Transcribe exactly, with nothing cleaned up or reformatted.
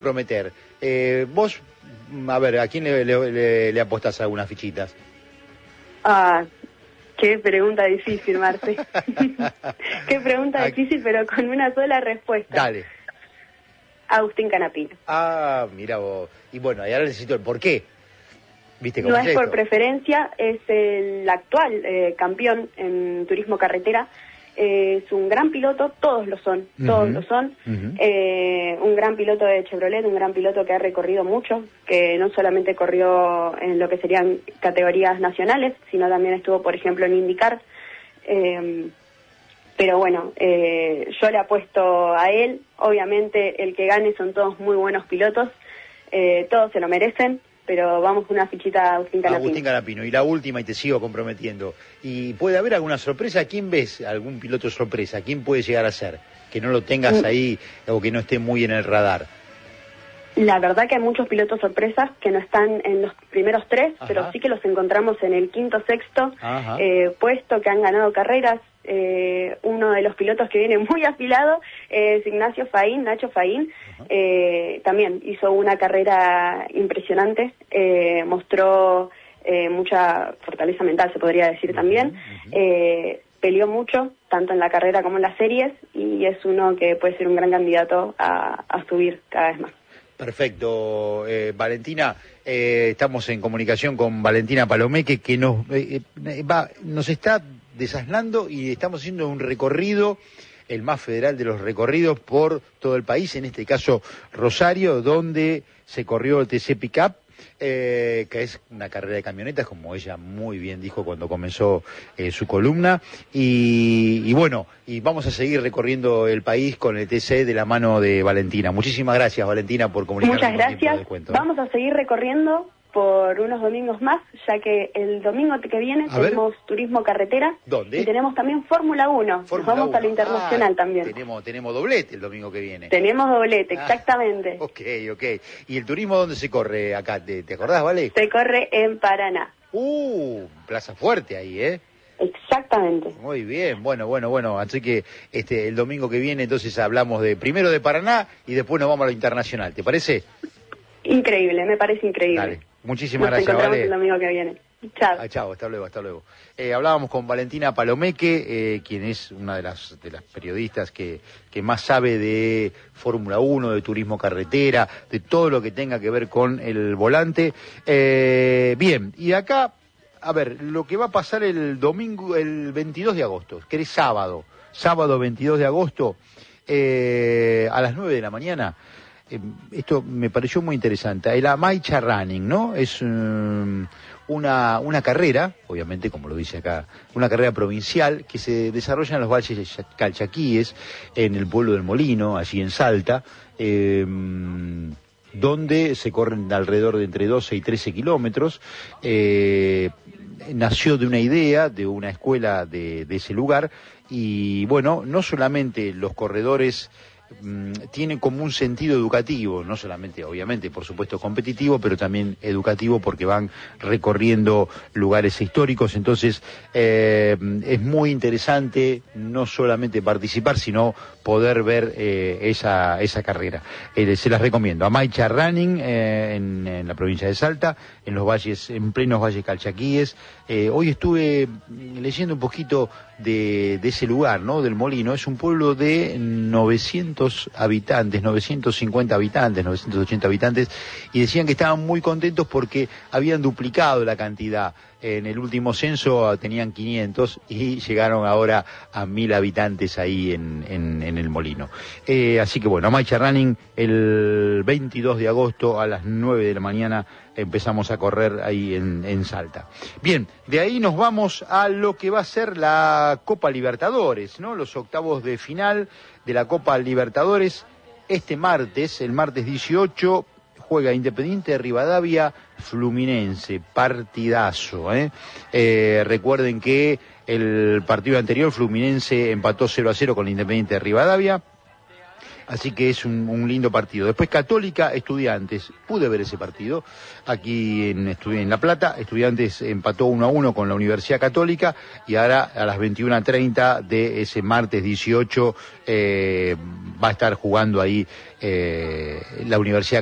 prometer. Eh, vos, a ver, ¿a quién le, le, le, le apostás algunas fichitas? Ah, qué pregunta difícil, Marce. Qué pregunta difícil, pero con una sola respuesta. Dale. Agustín Canapino. Ah, mira vos. Y bueno, y ahora necesito el por qué. ¿Viste cómo No es es por esto? preferencia, es el actual eh, campeón en turismo carretera. Eh, es un gran piloto, todos lo son, todos Uh-huh. lo son. Uh-huh. Eh, un gran piloto de Chevrolet, un gran piloto que ha recorrido mucho, que no solamente corrió en lo que serían categorías nacionales, sino también estuvo, por ejemplo, en IndyCar. Eh, pero bueno, eh, yo le apuesto a él. Obviamente el que gane son todos muy buenos pilotos, eh, todos se lo merecen. Pero vamos con una fichita a Agustín Canapino. Agustín Canapino. Y la última, y te sigo comprometiendo. ¿Y puede haber alguna sorpresa? ¿Quién ves? ¿Algún piloto sorpresa? ¿Quién puede llegar a ser? Que no lo tengas ahí o que no esté muy en el radar. La verdad que hay muchos pilotos sorpresas que no están en los primeros tres, Ajá. pero sí que los encontramos en el quinto, sexto eh, puesto, que han ganado carreras. Eh, uno de los pilotos que viene muy afilado es Ignacio Faín, Nacho Faín. Eh, también hizo una carrera impresionante, eh, mostró eh, mucha fortaleza mental, se podría decir también. Eh, peleó mucho, tanto en la carrera como en las series, y es uno que puede ser un gran candidato a, a subir cada vez más. Perfecto, eh, Valentina, eh, estamos en comunicación con Valentina Palomeque, que nos eh, va, nos está desaslando y estamos haciendo un recorrido, el más federal de los recorridos por todo el país, en este caso Rosario, donde se corrió el T C Pickup, eh, que es una carrera de camionetas, como ella muy bien dijo cuando comenzó eh, su columna, y, y bueno, y vamos a seguir recorriendo el país con el T C de la mano de Valentina. Muchísimas gracias, Valentina, por comunicarnos. Muchas gracias. De vamos a seguir recorriendo por unos domingos más, ya que el domingo que viene a tenemos ver. turismo carretera. ¿Dónde? Y tenemos también Fórmula uno. Nos vamos uno. a lo internacional ah, también. Tenemos, tenemos doblete el domingo que viene. Tenemos doblete, ah, exactamente. Ok, ok. ¿Y el turismo dónde se corre acá? ¿Te, te acordás, Vale? Se corre en Paraná. Uh, Plaza Fuerte ahí, ¿eh? Exactamente. Muy bien, bueno, bueno, bueno. Así que este el domingo que viene entonces hablamos de primero de Paraná y después nos vamos a lo internacional. ¿Te parece? Increíble, me parece increíble. Dale. Muchísimas Nos gracias, encontramos Vale. el domingo que viene. Chao. Ah, chao, hasta luego, hasta luego. Eh, hablábamos con Valentina Palomeque, eh, quien es una de las de las periodistas que, que más sabe de Fórmula uno, de turismo carretera, de todo lo que tenga que ver con el volante. Eh, bien, y acá, a ver, lo que va a pasar el domingo, el veintidós de agosto, que es sábado, sábado veintidós de agosto, eh, a las nueve de la mañana. Esto me pareció muy interesante. El Amaicha Running, ¿no? Es um, una, una carrera, obviamente, como lo dice acá, una carrera provincial que se desarrolla en los valles calchaquíes, en el pueblo del Molino, allí en Salta, eh, donde se corren alrededor de entre doce y trece kilómetros. Eh, nació de una idea, de una escuela de, de ese lugar, y bueno, no solamente los corredores tiene como un sentido educativo, no solamente, obviamente, por supuesto, competitivo, pero también educativo porque van recorriendo lugares históricos. Entonces, eh, es muy interesante no solamente participar, sino poder ver eh, esa esa carrera. Eh, se las recomiendo. Amaicha Running, eh, en, en la provincia de Salta, en los valles, en plenos valles calchaquíes. Eh, hoy estuve leyendo un poquito de, de ese lugar, ¿no? Del Molino. Es un pueblo de novecientos habitantes, novecientos cincuenta habitantes, novecientos ochenta habitantes, y decían que estaban muy contentos porque habían duplicado la cantidad. En el último censo tenían quinientos y llegaron ahora a mil habitantes ahí en, en, en el Molino. Eh, así que bueno, Amaicha Running, el veintidós de agosto a las nueve de la mañana empezamos a correr ahí en, en Salta. Bien, de ahí nos vamos a lo que va a ser la Copa Libertadores, ¿no? Los octavos de final de la Copa Libertadores. Este martes, el martes dieciocho, juega Independiente de Rivadavia, Fluminense, partidazo, ¿eh? Eh, recuerden que el partido anterior Fluminense empató cero a cero con Independiente de Rivadavia. Así que es un, un lindo partido. Después Católica, Estudiantes. Pude ver ese partido aquí en, en La Plata. Estudiantes empató uno a uno con la Universidad Católica y ahora a las veintiuna treinta de ese martes dieciocho eh, va a estar jugando ahí eh, la Universidad